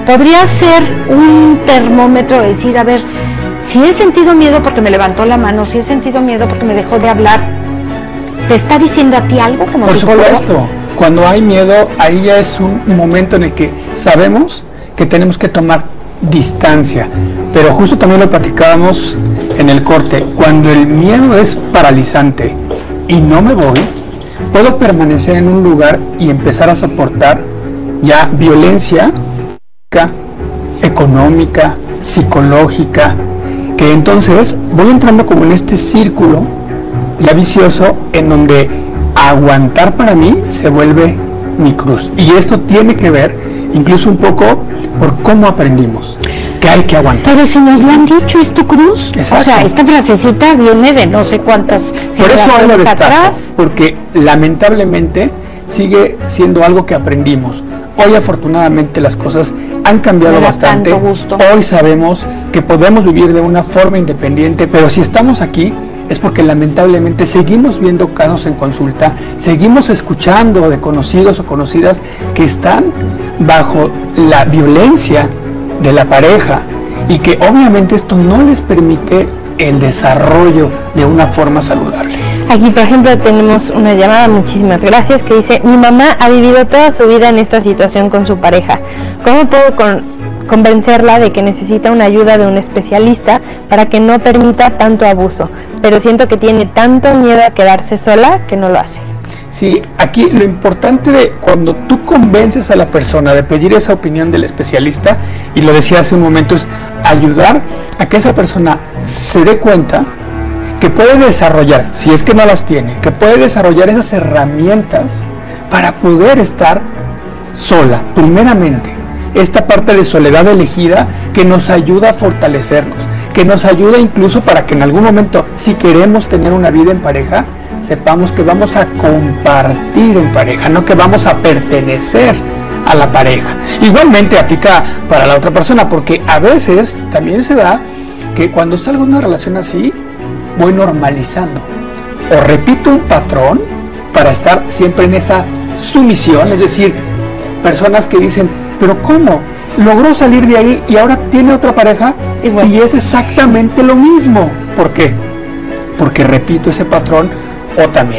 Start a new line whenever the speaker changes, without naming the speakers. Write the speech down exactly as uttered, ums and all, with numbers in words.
podría ser un termómetro, decir, a ver, si he sentido miedo porque me levantó la mano, si he sentido miedo porque me dejó de hablar, ¿te está diciendo a ti algo como psicólogo?
Por supuesto, cuando hay miedo, ahí ya es un momento en el que sabemos que tenemos que tomar distancia, pero justo también lo platicábamos en el corte, cuando el miedo es paralizante y no me voy, puedo permanecer en un lugar y empezar a soportar ya violencia económica, psicológica, que entonces voy entrando como en este círculo ya vicioso en donde aguantar para mí se vuelve mi cruz. Y esto tiene que ver incluso un poco por cómo aprendimos que hay que aguantar.
Pero si nos lo han dicho, ¿es tu cruz?
Exacto.
O sea, esta frasecita viene de no sé cuántas
por eso hoy lo destaco,
atrás.
porque lamentablemente sigue siendo algo que aprendimos. Hoy afortunadamente las cosas han cambiado bastante. Hoy sabemos que podemos vivir de una forma independiente, pero si estamos aquí es porque lamentablemente seguimos viendo casos en consulta, seguimos escuchando de conocidos o conocidas que están bajo la violencia de la pareja y que obviamente esto no les permite el desarrollo de una forma saludable.
Aquí, por ejemplo, tenemos una llamada, muchísimas gracias, que dice: mi mamá ha vivido toda su vida en esta situación con su pareja. ¿Cómo puedo con, convencerla de que necesita una ayuda de un especialista para que no permita tanto abuso? Pero siento que tiene tanto miedo a quedarse sola que no lo hace.
Sí, aquí lo importante de cuando tú convences a la persona de pedir esa opinión del especialista, y lo decía hace un momento, es ayudar a que esa persona se dé cuenta que puede desarrollar, si es que no las tiene, que puede desarrollar esas herramientas para poder estar sola, primeramente. Esta parte de soledad elegida que nos ayuda a fortalecernos, que nos ayuda incluso para que en algún momento, si queremos tener una vida en pareja, sepamos que vamos a compartir en pareja, no que vamos a pertenecer a la pareja. Igualmente aplica para la otra persona, porque a veces también se da que cuando salgo de una relación así, voy normalizando o repito un patrón para estar siempre en esa sumisión, es decir, personas que dicen, pero ¿cómo? Logró salir de ahí y ahora tiene otra pareja Igual. Y es exactamente lo mismo. ¿Por qué? Porque repito ese patrón o también